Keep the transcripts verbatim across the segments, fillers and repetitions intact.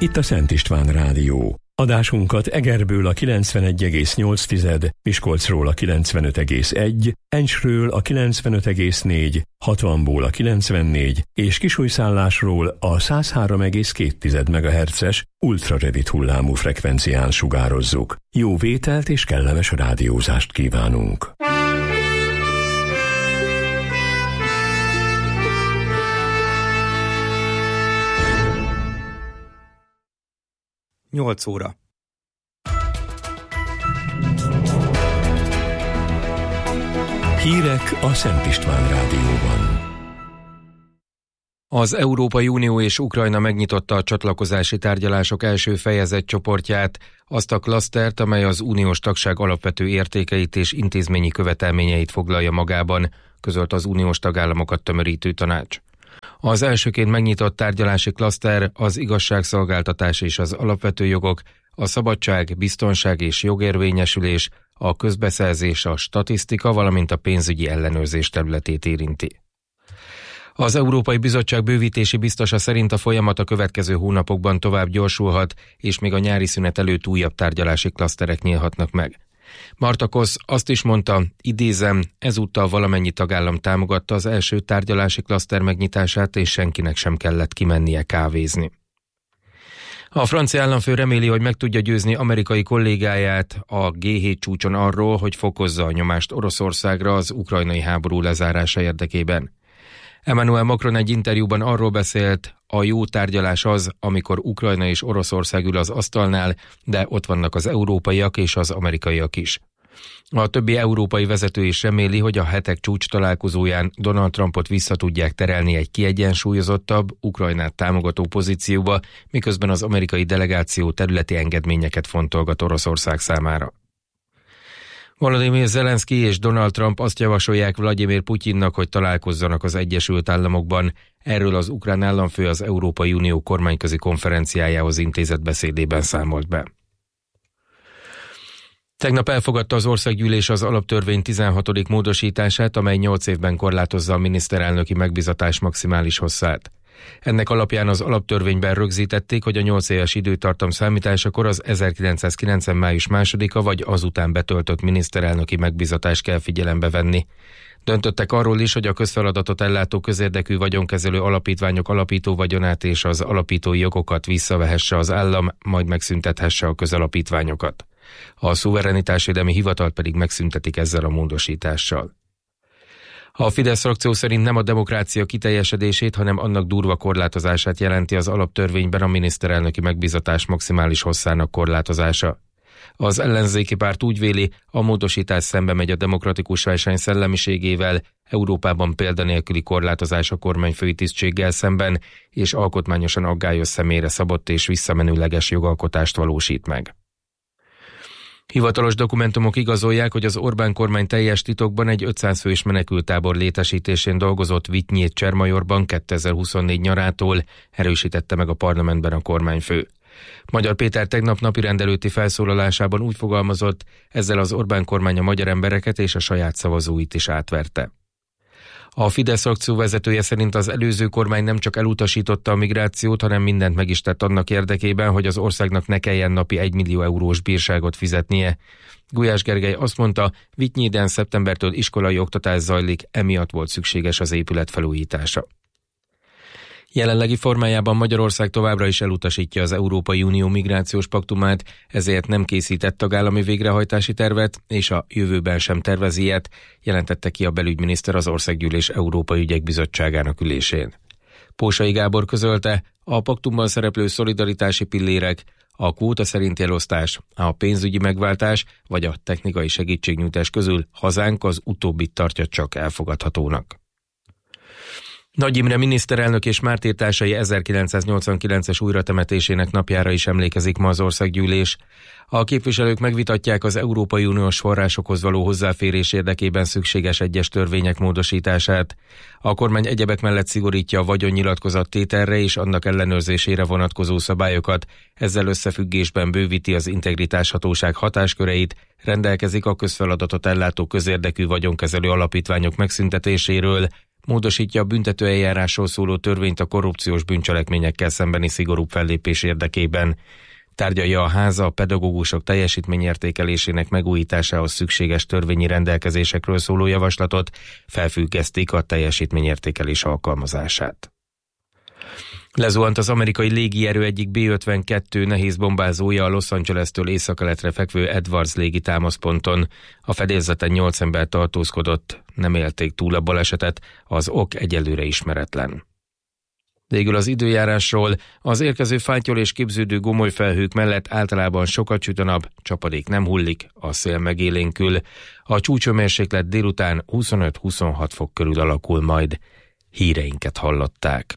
Itt a Szent István Rádió. Adásunkat Egerből a kilencvenegy egész nyolc, Miskolcról a kilencvenöt egész egy, Encsről a kilencvenöt egész négy, hatvanból a kilencvennégy és Kisújszállásról a száz három egész két megahertzes ultrarövid hullámú frekvencián sugározzuk. Jó vételt és kellemes rádiózást kívánunk! nyolc óra. Hírek a Szent István Rádióban. Az Európai Unió és Ukrajna megnyitotta a csatlakozási tárgyalások első fejezet csoportját, azt a klasztert, amely az uniós tagság alapvető értékeit és intézményi követelményeit foglalja magában, közölt az uniós tagállamokat tömörítő tanács. Az elsőként megnyitott tárgyalási klaszter az igazságszolgáltatás és az alapvető jogok, a szabadság, biztonság és jogérvényesülés, a közbeszerzés, a statisztika, valamint a pénzügyi ellenőrzés területét érinti. Az Európai Bizottság bővítési biztosa szerint a folyamat a következő hónapokban tovább gyorsulhat, és még a nyári szünet előtt újabb tárgyalási klaszterek nyílhatnak meg. Marta Kosz azt is mondta, idézem, ezúttal valamennyi tagállam támogatta az első tárgyalási klaszter megnyitását, és senkinek sem kellett kimennie kávézni. A francia államfő reméli, hogy meg tudja győzni amerikai kollégáját a gé hét csúcson arról, hogy fokozza a nyomást Oroszországra az ukrajnai háború lezárása érdekében. Emmanuel Macron egy interjúban arról beszélt, a jó tárgyalás az, amikor Ukrajna és Oroszország ül az asztalnál, de ott vannak az európaiak és az amerikaiak is. A többi európai vezető is reméli, hogy a hetek csúcs találkozóján Donald Trumpot vissza tudják terelni egy kiegyensúlyozottabb, Ukrajnát támogató pozícióba, miközben az amerikai delegáció területi engedményeket fontolgat Oroszország számára. Volodymyr Zelenszky és Donald Trump azt javasolják Vladimir Putyinnak, hogy találkozzanak az Egyesült Államokban. Erről az ukrán államfő az Európai Unió kormányközi konferenciájához intézett beszédében számolt be. Tegnap elfogadta az országgyűlés az alaptörvény tizenhatodik módosítását, amely nyolc évben korlátozza a miniszterelnöki megbízatás maximális hosszát. Ennek alapján az alaptörvényben rögzítették, hogy a nyolc éves időtartam számításakor az ezerkilencszázkilencven. május másodika vagy azután betöltött miniszterelnöki megbízatást kell figyelembe venni. Döntöttek arról is, hogy a közfeladatot ellátó közérdekű vagyonkezelő alapítványok alapító vagyonát és az alapítói jogokat visszavehesse az állam, majd megszüntethesse a közalapítványokat. A szuverenitásvédelmi hivatalt pedig megszüntetik ezzel a módosítással. A Fidesz frakció szerint nem a demokrácia kiteljesedését, hanem annak durva korlátozását jelenti az alaptörvényben a miniszterelnöki megbízatás maximális hosszának korlátozása. Az ellenzéki párt úgy véli, a módosítás szembe megy a demokratikus verseny szellemiségével, Európában példanélküli korlátozás a kormányfői tisztséggel szemben, és alkotmányosan aggályos személyre szabott és visszamenőleges jogalkotást valósít meg. Hivatalos dokumentumok igazolják, hogy az Orbán kormány teljes titokban egy ötszáz fős menekülttábor létesítésén dolgozott Vitynyét Csermajorban kétezer-huszonnégy nyarától, erősítette meg a parlamentben a kormányfő. Magyar Péter tegnap napirend előtti felszólalásában úgy fogalmazott, ezzel az Orbán kormány a magyar embereket és a saját szavazóit is átverte. A Fidesz frakció vezetője szerint az előző kormány nem csak elutasította a migrációt, hanem mindent meg is tett annak érdekében, hogy az országnak ne kelljen napi egymillió eurós bírságot fizetnie. Gulyás Gergely azt mondta, Vitynyéden szeptembertől iskolai oktatás zajlik, emiatt volt szükséges az épület felújítása. Jelenlegi formájában Magyarország továbbra is elutasítja az Európai Unió migrációs paktumát, ezért nem készített tagállami végrehajtási tervet, és a jövőben sem tervez ilyet, jelentette ki a belügyminiszter az Országgyűlés Európai Ügyek Bizottságának ülésén. Pósai Gábor közölte, a paktumban szereplő szolidaritási pillérek, a kvóta szerinti elosztás, a pénzügyi megváltás vagy a technikai segítségnyújtás közül hazánk az utóbbit tartja csak elfogadhatónak. Nagy Imre miniszterelnök és mártírtársai ezerkilencszáznyolcvankilences újratemetésének napjára is emlékezik ma az országgyűlés. A képviselők megvitatják az Európai Uniós forrásokhoz való hozzáférés érdekében szükséges egyes törvények módosítását. A kormány egyebek mellett szigorítja a vagyonnyilatkozat tételre és annak ellenőrzésére vonatkozó szabályokat, ezzel összefüggésben bővíti az integritáshatóság hatásköreit, rendelkezik a közfeladatot ellátó közérdekű vagyonkezelő alapítványok megszüntetéséről, Módosítja a büntetőeljárásról szóló törvényt a korrupciós bűncselekményekkel szembeni szigorúbb fellépés érdekében. Tárgyalja a háza a pedagógusok teljesítményértékelésének megújításához szükséges törvényi rendelkezésekről szóló javaslatot, felfüggesztik a teljesítményértékelés alkalmazását. Lezuhant az amerikai légierő egyik bé ötvenkettő nehéz bombázója a Los Angeles-től északkeletre fekvő Edwards légi támaszponton. A fedélzeten nyolc ember tartózkodott, nem élték túl a balesetet, az ok egyelőre ismeretlen. Végül az időjárásról: az érkező fátyol és képződő gomoly felhők mellett általában sokat süt a nap, csapadék nem hullik, a szél megélénkül. A csúcshőmérséklet délután huszonöt-huszonhat fok körül alakul majd. Híreinket hallották.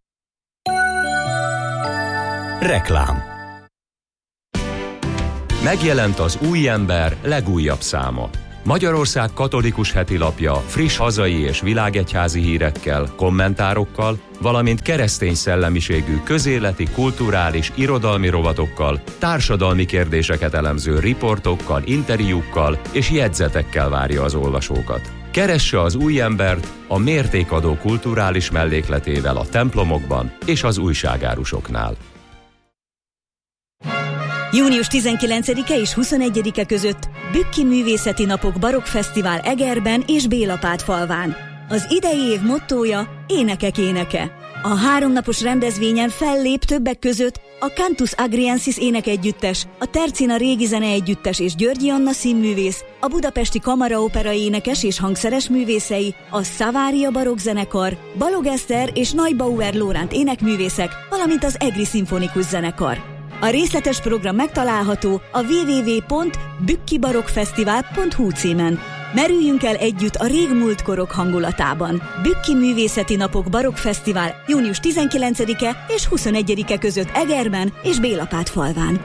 Reklám. Megjelent az Új Ember legújabb száma. Magyarország katolikus hetilapja friss hazai és világegyházi hírekkel, kommentárokkal, valamint keresztény szellemiségű közéleti, kulturális, irodalmi rovatokkal, társadalmi kérdéseket elemző riportokkal, interjúkkal és jegyzetekkel várja az olvasókat. Keresse az Új Embert a mértékadó kulturális mellékletével a templomokban és az újságárusoknál. június tizenkilencedike és huszonegyedike között Bükki Művészeti Napok Barokk Fesztivál Egerben és Bélapátfalván. Az idei év mottója Énekek éneke. A háromnapos rendezvényen fellép többek között a Cantus Agriensis énekegyüttes, a Tercina Régi Zene Együttes és Györgyi Anna színművész, a Budapesti Kamaraopera énekes és hangszeres művészei, a Szavária Barokk Zenekar, Balog Eszter és Neubauer Lóránt énekművészek, valamint az Egri Szimfonikus Zenekar. A részletes program megtalálható a double-u double-u double-u pont bükki barokkfesztivál pont hu címen. Merüljünk el együtt a régmúlt korok hangulatában. Bükki Művészeti Napok Barokk Fesztivál június tizenkilencedike és huszonegyedike között Egerben és Bélapátfalván.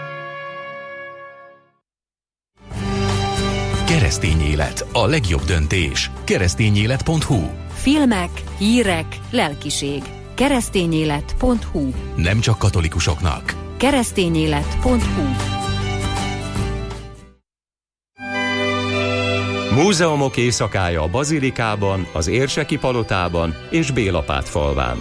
Keresztény élet, a legjobb döntés. keresztényélet pont hu. Filmek, hírek, lelkiség. keresztényélet pont hu. Nem csak katolikusoknak. keresztényélet pont hu. Múzeumok éjszakája a Bazilikában, az Érseki Palotában és Bélapátfalván.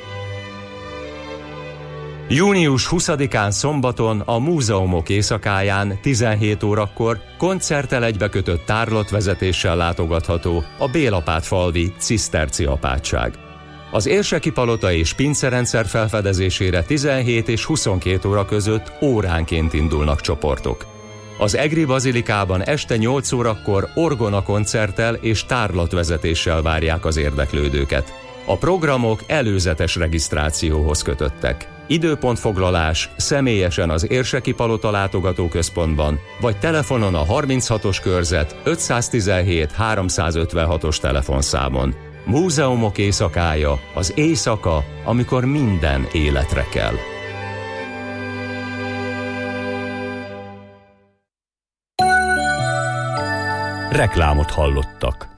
június huszadikán szombaton a Múzeumok éjszakáján tizenhét órakor koncerttel egybekötött tárlatvezetéssel látogatható a Bélapátfalvi Ciszterci apátság. Az Érseki Palota és pincerendszer felfedezésére tizenhét és huszonkét óra között óránként indulnak csoportok. Az Egri Bazilikában este nyolc órakor orgona koncerttel és tárlatvezetéssel várják az érdeklődőket. A programok előzetes regisztrációhoz kötöttek. Időpontfoglalás személyesen az Érseki Palota látogatóközpontban, vagy telefonon a harminchatos körzet ötszáztizenhét háromszázötvenhatos telefonszámon. Múzeumok éjszakája, az éjszaka, amikor minden életre kell. Reklámot hallottak.